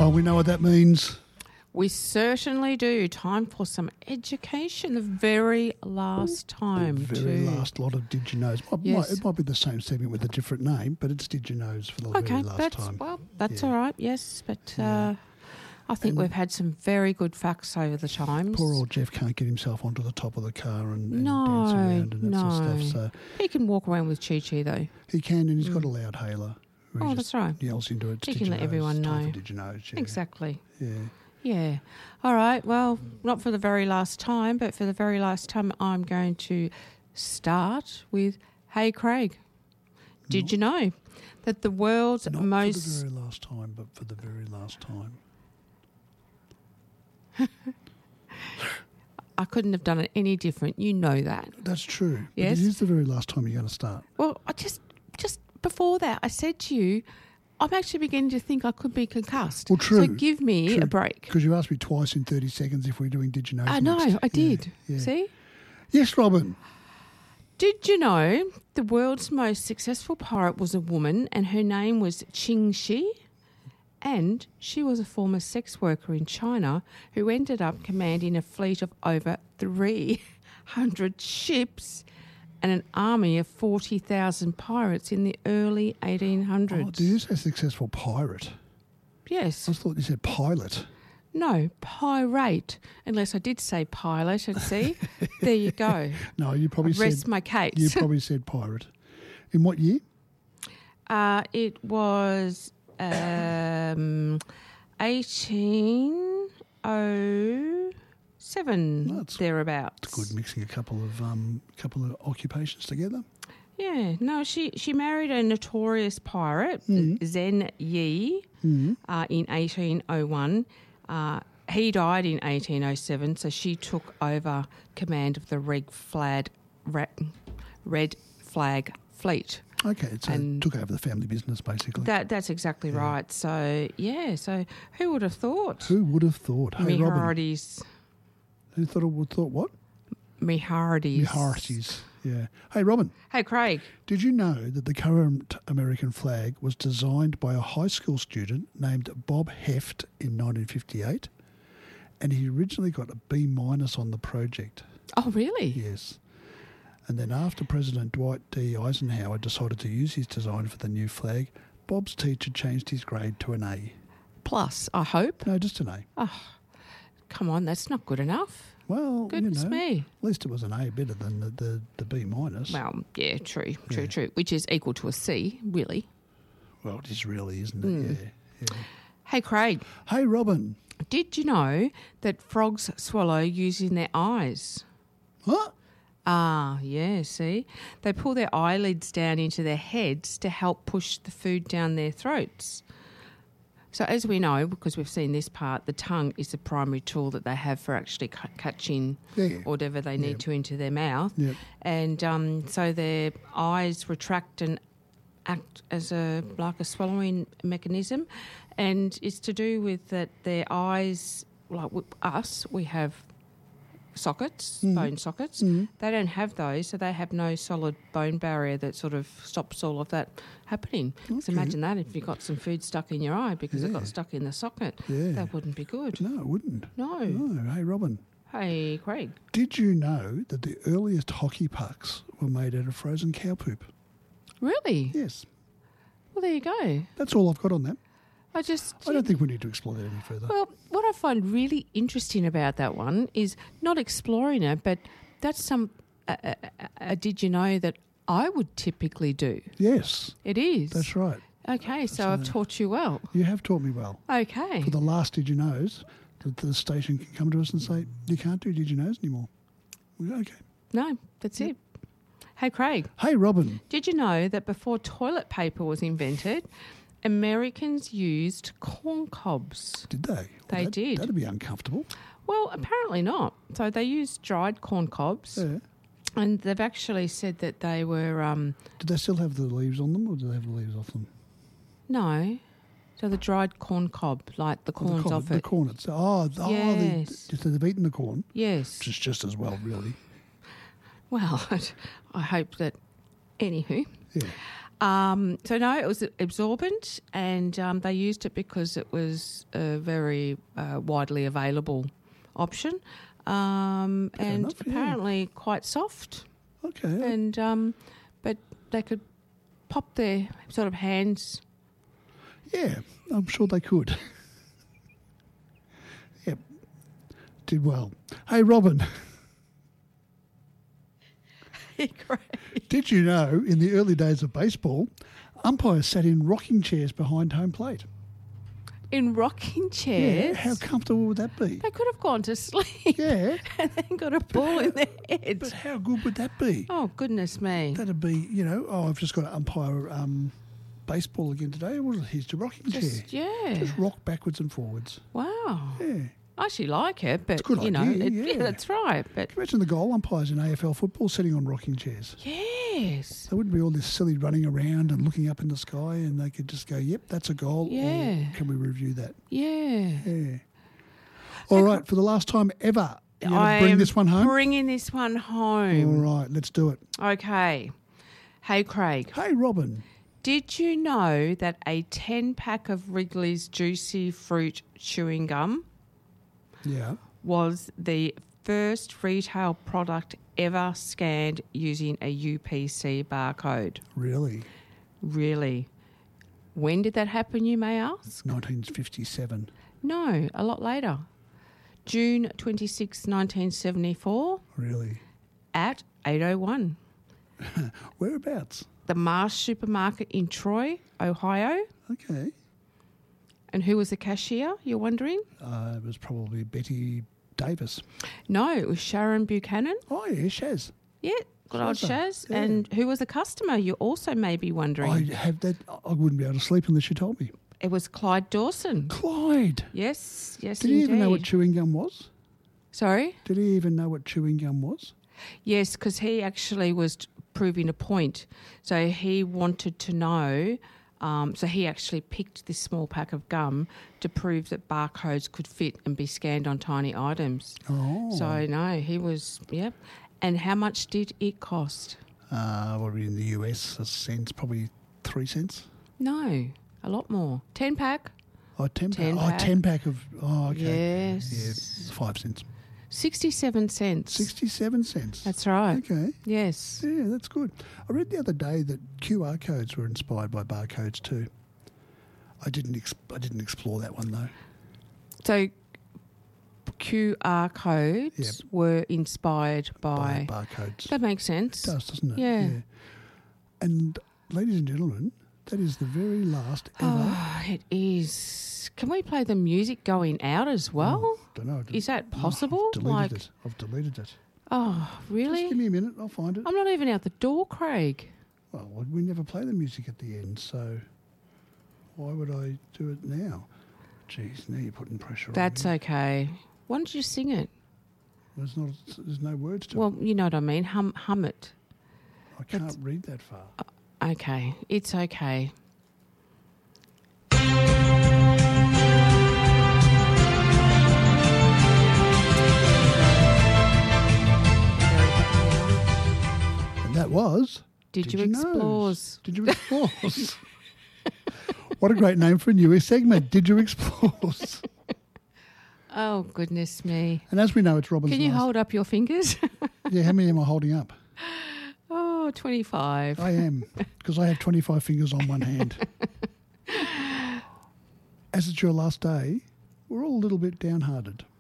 Well, we know what that means. We certainly do. Time for some education. The very last time. The very last lot of Did You Knows. Yes. It might be the same segment with a different name, but it's Did You Knows for the very last time. Well, that's Yeah. all right, yes. But I think we've had some very good facts over the times. Poor old Jeff can't get himself onto the top of the car and dance around and that sort of stuff. So He can walk around with Chi Chi, though. he can, and he's got a loud hailer. Where he That's just right. Yells into it. He Did can you let know? everyone It's time know. for Did You Knows? Yeah. Exactly. Yeah. Yeah. All right. Well, not for the very last time, but for the very last time, I'm going to start with, hey, Craig, did you know that the world's Not most... for the very last time, but for the very last time. I couldn't have done it any different. You know that. That's true. Yes. But it is the very last time you're going to start. Well, I just before that, I said to you, I'm actually beginning to think I could be concussed. Well, true. So give me a break. Because you asked me twice in 30 seconds if we're doing Did You Know? I know, next. I did. Yeah. See? Yes, Robin. Did you know the world's most successful pirate was a woman and her name was Qing Shi? And she was a former sex worker in China who ended up commanding a fleet of over 300 ships and an army of 40,000 pirates in the early 1800s. Oh, do you say successful pirate? Yes. I thought you said pilot. No, pirate. Unless I did say pilot, and see, there you go. No, you probably Rest said... my case. You probably said pirate. In what year? It was 1807, That's thereabouts. It's good mixing a couple of occupations together. Yeah, no, she married a notorious pirate, Zhen Yi, in 1801. He died in 1807, so she took over command of the Red Flag Fleet. Okay, so And took over the family business, basically. That's exactly right. So, so who would have thought? Who would have thought? Hey, Robin. Mihardis. Who thought what? Mihardis. Mihardis, yeah. Hey, Robin. Hey, Craig. Did you know that the current American flag was designed by a high school student named Bob Heft in 1958? And he originally got a B- on the project. Oh, really? Yes. And then after President Dwight D. Eisenhower decided to use his design for the new flag, Bob's teacher changed his grade to an A. Plus, I hope. No, just an A. Oh, come on, that's not good enough. Well, Goodness me. At least it was an A better than the B-. Well, yeah, true, Yeah. true. Which is equal to a C, really. Well, it is really, isn't it? Yeah. Hey, Craig, Hey, Robin. did you know that frogs swallow using their eyes? Huh? Ah, yeah, see? They pull their eyelids down into their heads to help push the food down their throats. So as we know, because we've seen this part, the tongue is the primary tool that they have for actually catching whatever they need to into their mouth. Yep. And so their eyes retract and act as like a swallowing mechanism. And it's to do with that their eyes, like with us, we have sockets, bone sockets. They don't have those, so they have no solid bone barrier that sort of stops all of that happening. So imagine that if you got some food stuck in your eye because it got stuck in the socket. Yeah. That wouldn't be good. No, it wouldn't. No. No. Hey, Robin. Hey, Craig. Did you know that the earliest hockey pucks were made out of frozen cow poop? Really? Yes. Well, there you go. That's all I've got on that. I don't think we need to explore that any further. Well, what I find really interesting about that one is not exploring it, but that's did you know that I would typically do? Yes. It is. That's right. Okay, so I've taught you well. You have taught me well. Okay. For the last Did You Knows, the station can come to us and say, you can't do Did You Knows anymore. We go, okay. No, that's it. Hey, Craig. Hey, Robin. Did you know that before toilet paper was invented, Americans used corn cobs? Did they? They did. That'd be uncomfortable. Well, apparently not. So they used dried corn cobs, Yeah. and they've actually said that they were... Did they still have the leaves on them, or do they have the leaves off them? No. So the dried corn cob, like the corns off The it. corn itself. Yes. So they've eaten the corn. Yes. Which is just as well, really. Well, I hope that... Anywho. Yeah. So no, it was absorbent, and they used it because it was a very widely available option, and enough, yeah. apparently quite soft. Okay. And but they could pop their sort of hands. Yeah, I'm sure they could. Yep. Did well. Hey, Robin. Great. Did you know in the early days of baseball, umpires sat in rocking chairs behind home plate? In rocking chairs. Yeah, how comfortable would that be? They could have gone to sleep. Yeah. And then got a ball in their head. But how good would that be? Oh, goodness me. That'd be, I've just got to umpire baseball again today. Well, here's your rocking chair. Yeah. Just rock backwards and forwards. Wow. Yeah. I actually like it, but, It's a good idea, yeah. that's right. But Can you imagine the goal umpires in AFL football sitting on rocking chairs? yes. There wouldn't be all this silly running around and looking up in the sky, and they could just go, yep, that's a goal. Yeah. Or can we review that? Yeah. Yeah. All right, for the last time ever, you're going I to bring am this one home? bringing this one All home. right, let's do it. Okay. Hey, Craig. Hey, Robin. Did you know that a 10-pack of Wrigley's Juicy Fruit chewing gum Yeah. was the first retail product ever scanned using a UPC barcode? Really? Really? When did that happen, you may ask? 1957. No, a lot later. June 26, 1974 Really? at 8:01. Whereabouts? The Mars supermarket in Troy, Ohio. Okay. And who was the cashier, you're wondering? It was probably Betty Davis. No, it was Sharon Buchanan. Oh, yeah, Shaz. Yeah, good old Shazza, Shaz. yeah. And who was the customer, you also may be wondering? I have that. I wouldn't be able to sleep unless you told me. It was Clyde Dawson. Clyde. Yes, yes, Did he even know what indeed. chewing gum was? Sorry? Did he even know what chewing gum was? Yes, because he actually was proving a point. So he wanted to know, so he actually picked this small pack of gum to prove that barcodes could fit and be scanned on tiny items. Oh. So, no, he was, yep. And how much did it cost? What are we in the US? A cent, probably 3 cents. No, a lot more. 10-pack? Oh, 10 pack. 10 Oh, pack. 10 pack of. Oh, okay. Yes. Yeah, 5 cents. 67 cents. 67 cents. That's right. Okay. Yes. Yeah, that's good. I read the other day that QR codes were inspired by barcodes too. I didn't explore that one though. So QR codes Yep. were inspired By by... barcodes. That makes sense. It does, doesn't it? Yeah. And ladies and gentlemen, that is the very last ever. Oh, it is. Can we play the music going out as well? Don't know. Is that possible? I've deleted it. Oh, really? Just give me a minute. I'll find it. I'm not even out the door, Craig. Well, we never play the music at the end, so why would I do it now? Jeez, now you're putting pressure That's on me. okay. Why don't you sing it? There's no words to Well, you know what I mean. Hum it. it. I can't read that far. Okay. It's okay. And that was... Did you Know? explore? Did you explore? What a great name for a new segment. Did you explore? Oh, goodness me. And as we know, it's Robin's Can you last. hold up your fingers? Yeah, how many am I holding up? Oh, 25. I am, because I have 25 fingers on one hand. As it's your last day, we're all a little bit downhearted.